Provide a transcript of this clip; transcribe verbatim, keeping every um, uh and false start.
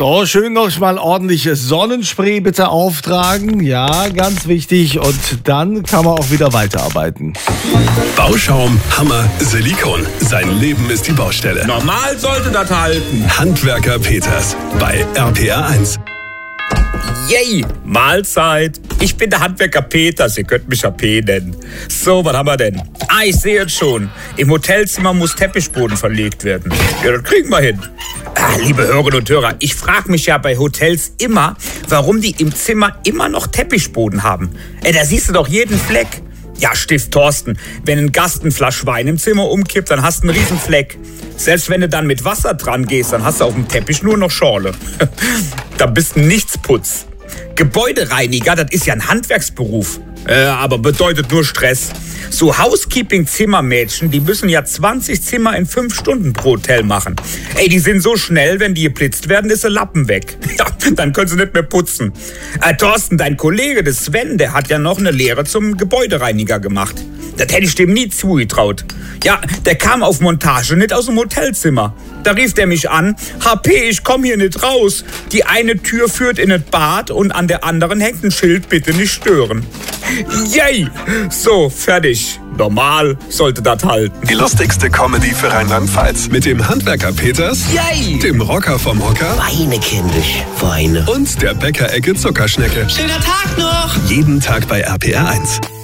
So, schön noch mal ordentliches Sonnenspray bitte auftragen. Ja, ganz wichtig. Und dann kann man auch wieder weiterarbeiten. Bauschaum, Hammer, Silikon. Sein Leben ist die Baustelle. Normal sollte das halten. Handwerker Peters bei R P R eins. Yay, Mahlzeit. Ich bin der Handwerker Peters, ihr könnt mich ja P nennen. So, was haben wir denn? Ah, ich sehe jetzt schon. Im Hotelzimmer muss Teppichboden verlegt werden. Ja, das kriegen wir hin. Ah, liebe Hörerinnen und Hörer, ich frage mich ja bei Hotels immer, warum die im Zimmer immer noch Teppichboden haben. Ey, da siehst du doch jeden Fleck. Ja, Stift Thorsten, wenn ein Gast ein Flasch Wein im Zimmer umkippt, dann hast du einen riesen Fleck. Selbst wenn du dann mit Wasser dran gehst, dann hast du auf dem Teppich nur noch Schorle. Da bist du Nichtsputz. Gebäudereiniger, das ist ja ein Handwerksberuf, äh, aber bedeutet nur Stress. So Housekeeping-Zimmermädchen, die müssen ja zwanzig Zimmer in fünf Stunden pro Hotel machen. Ey, die sind so schnell, wenn die geblitzt werden, ist der Lappen weg. Ja, dann können sie nicht mehr putzen. Äh, Thorsten, dein Kollege, der Sven, der hat ja noch eine Lehre zum Gebäudereiniger gemacht. Das hätte ich dem nie zugetraut. Ja, der kam auf Montage nicht aus dem Hotelzimmer. Da rief der mich an, H P, ich komm hier nicht raus. Die eine Tür führt in das Bad und an der anderen hängt ein Schild, bitte nicht stören. Yay! So, fertig. Normal sollte das halten. Die lustigste Comedy für Rheinland-Pfalz. Mit dem Handwerker Peters, Yay! dem Rocker vom Hocker Weine, kindisch, Weine. und der Bäckerecke Zuckerschnecke. Schöner Tag noch! Jeden Tag bei R P R eins.